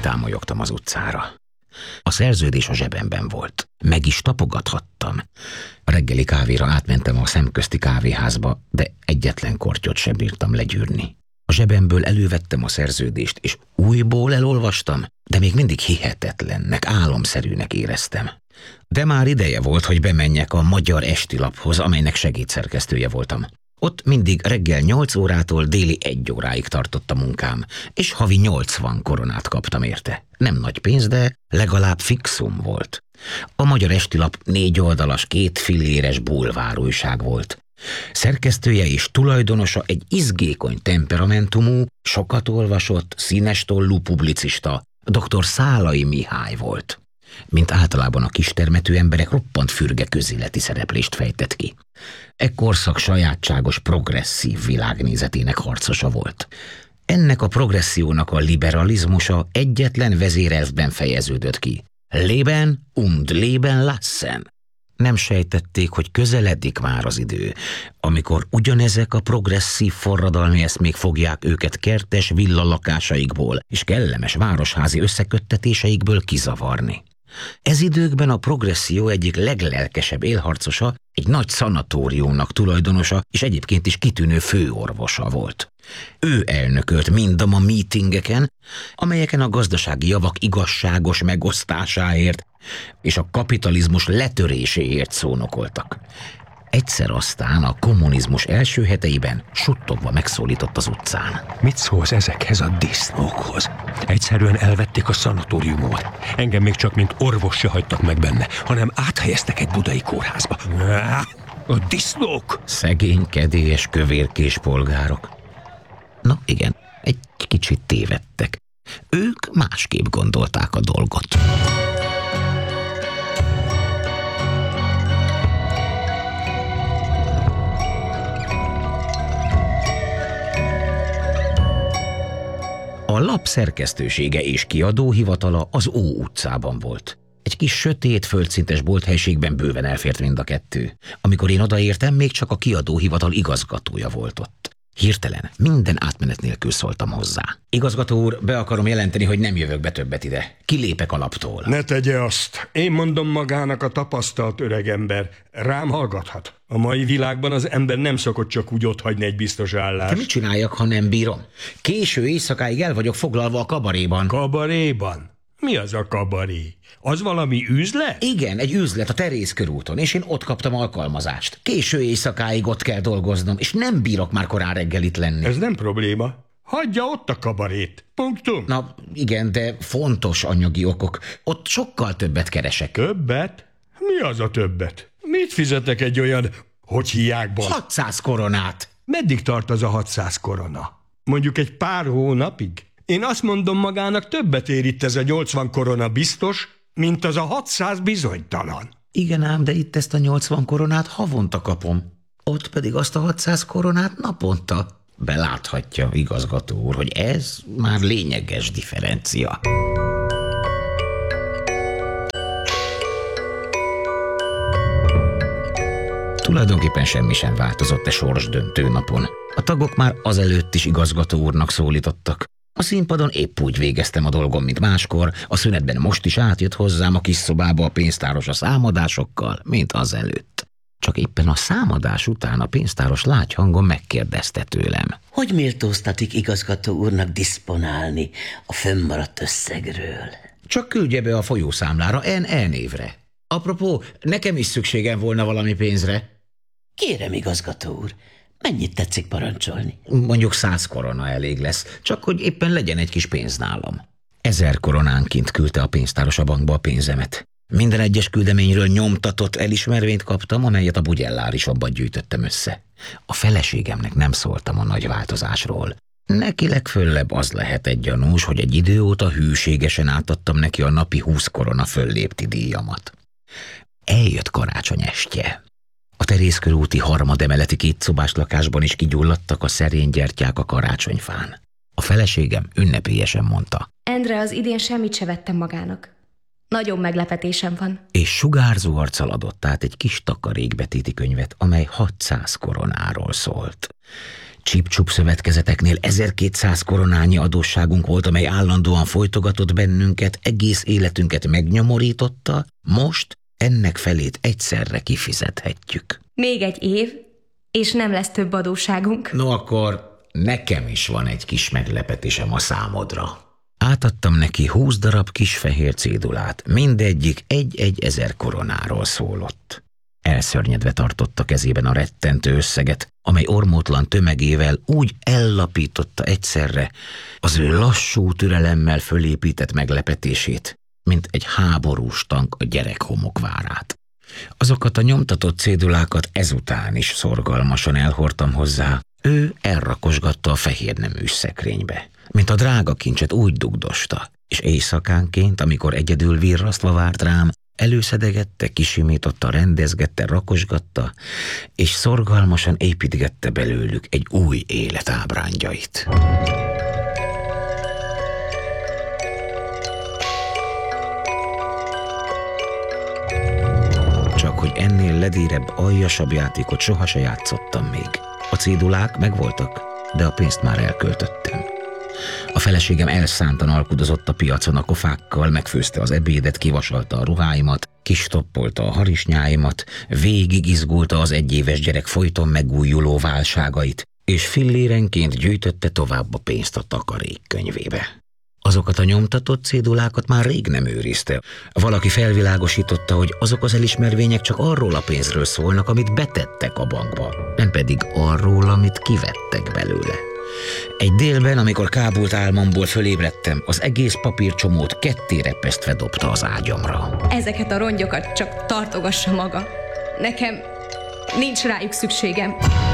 kitámolyogtam az utcára. A szerződés a zsebemben volt. Meg is tapogathattam. A reggeli kávéra átmentem a szemközti kávéházba, de egyetlen kortyot sem bírtam legyűrni. A zsebemből elővettem a szerződést, és újból elolvastam, de még mindig hihetetlennek, álomszerűnek éreztem. De már ideje volt, hogy bemenjek a Magyar Esti Laphoz, amelynek segédszerkesztője voltam. Ott mindig reggel 8 órától déli 1 óráig tartott a munkám, és havi 80 koronát kaptam érte. Nem nagy pénz, de legalább fixum volt. A Magyar Esti Lap 4 oldalas, 2 filléres bulvárújság volt. Szerkesztője és tulajdonosa egy izgékony temperamentumú, sokat olvasott, színes tollú publicista, dr. Szálai Mihály volt. Mint általában a kistermetű emberek, roppant fürge közéleti szereplést fejtett ki. E korszak sajátságos progresszív világnézetének harcosa volt. Ennek a progressziónak a liberalizmusa egyetlen vezérelvben fejeződött ki. Leben und leben lassen. Nem sejtették, hogy közeledik már az idő, amikor ugyanezek a progresszív forradalmi eszmék fogják őket kertes villalakásaikból és kellemes városházi összeköttetéseikből kizavarni. Ez időkben a progresszió egyik leglelkesebb élharcosa, egy nagy szanatóriumnak tulajdonosa és egyébként is kitűnő főorvosa volt. Ő elnökölt mindam a mítingeken, amelyeken a gazdasági javak igazságos megosztásáért és a kapitalizmus letöréséért szónokoltak. Egyszer aztán a kommunizmus első heteiben suttogva megszólított az utcán. Mit szólsz ezekhez a disznókhoz? Egyszerűen elvették a szanatóriumomat. Engem még csak mint orvos se hagytak meg benne, hanem áthelyeztek egy budai kórházba. A disznók! Szegény, kedélyes, kövérkés polgárok. Na igen, egy kicsit tévedtek. Ők másképp gondolták a dolgot. A lap szerkesztősége és kiadóhivatala az Ó utcában volt. Egy kis sötét, földszintes bolthelyiségben bőven elfért mind a kettő. Amikor én odaértem, még csak a kiadóhivatal igazgatója volt ott. Hirtelen, minden átmenet nélkül szóltam hozzá. Igazgató úr, be akarom jelenteni, hogy nem jövök be többet ide. Kilépek a laptól. Ne tegye azt. Én mondom magának, a tapasztalt öregember. Rám hallgathat. A mai világban az ember nem szokott csak úgy otthagyni egy biztos állást. Te mit csináljak, ha nem bírom? Késő éjszakáig el vagyok foglalva a kabaréban. Kabaréban? Mi az a kabaré? Az valami üzlet? Igen, egy üzlet a Terész körúton, és én ott kaptam alkalmazást. Késő éjszakáig ott kell dolgoznom, és nem bírok már korán reggel itt lenni. Ez nem probléma. Hagyja ott a kabarét. Punktum. Na igen, de fontos anyagi okok. Ott sokkal többet keresek. Többet? Mi az a többet? Mit fizetek egy olyan, hogy hiákban? 600 koronát. Meddig tart az a 600 korona? Mondjuk egy pár hónapig? Én azt mondom magának, többet ér itt ez a 80 korona biztos, mint az a 600 bizonytalan. Igen ám, de itt ezt a 80 koronát havonta kapom. Ott pedig azt a 600 koronát naponta. Beláthatja, igazgató úr, hogy ez már lényeges differencia. Tulajdonképpen semmi sem változott a sorsdöntő napon. A tagok már azelőtt is igazgató úrnak szólítottak. A színpadon épp úgy végeztem a dolgom, mint máskor, a szünetben most is átjött hozzám a kis szobába a pénztáros a számadásokkal, mint azelőtt. Csak éppen a számadás után a pénztáros lágy hangon megkérdezte tőlem. Hogy méltóztatik igazgató úrnak diszponálni a fönnmaradt összegről? Csak küldje be a folyószámlára N névre. Apropó, nekem is szükségem volna valami pénzre. Kérem, igazgató úr, mennyit tetszik parancsolni? Mondjuk 100 korona elég lesz, csak hogy éppen legyen egy kis pénz nálam. 1000 koronánként küldte a pénztáros a bankba a pénzemet. Minden egyes küldeményről nyomtatott elismervényt kaptam, amelyet a bugyellárisomban gyűjtöttem össze. A feleségemnek nem szóltam a nagy változásról. Neki legföllebb az lehet egy gyanús, hogy egy idő óta hűségesen átadtam neki a napi 20 korona föllépti díjamat. Eljött karácsony estje. A Terészkörúti harmademeleti 2 szobás lakásban is kigyulladtak a szerény gyertyák a karácsonyfán. A feleségem ünnepélyesen mondta. Endre, az idén semmit se vettem magának. Nagyon meglepetésem van. És sugárzó arccal adott át egy kis takarékbetéti könyvet, amely 600 koronáról szólt. Csip-csup szövetkezeteknél 1200 koronányi adósságunk volt, amely állandóan folytogatott bennünket, egész életünket megnyomorította, most ennek felét egyszerre kifizethetjük. Még egy év, és nem lesz több adósságunk. No akkor nekem is van egy kis meglepetésem a számodra. Átadtam neki 20 darab kis fehér cédulát, mindegyik 1000 koronáról szólott. Elszörnyedve tartotta kezében a rettentő összeget, amely ormótlan tömegével úgy ellapította egyszerre az ő lassú türelemmel fölépített meglepetését, mint egy háborús tank a gyerek homokvárát. Azokat a nyomtatott cédulákat ezután is szorgalmasan elhordtam hozzá, ő elrakosgatta a fehér neműs szekrénybe, mint a drága kincset úgy dugdosta, és éjszakánként, amikor egyedül virrasztva várt rám, előszedegette, kisimította, rendezgette, rakosgatta, és szorgalmasan építgette belőlük egy új élet ábrándjait. Csak hogy ennél ledérebb, aljasabb játékot soha se játszottam még. A cédulák megvoltak, de a pénzt már elköltöttem. A feleségem elszántan alkudozott a piacon a kofákkal, megfőzte az ebédet, kivasalta a ruháimat, kistoppolta a harisnyáimat, végig izgulta az egyéves gyerek folyton megújuló válságait, és fillérenként gyűjtötte tovább a pénzt a takarékkönyvébe. Azokat a nyomtatott cédulákat már rég nem őrizte. Valaki felvilágosította, hogy azok az elismervények csak arról a pénzről szólnak, amit betettek a bankba, nem pedig arról, amit kivettek belőle. Egy délben, amikor kábult álmomból fölébredtem, az egész papírcsomót ketté repesztve dobta az ágyamra. Ezeket a rongyokat csak tartogassa maga. Nekem nincs rájuk szükségem.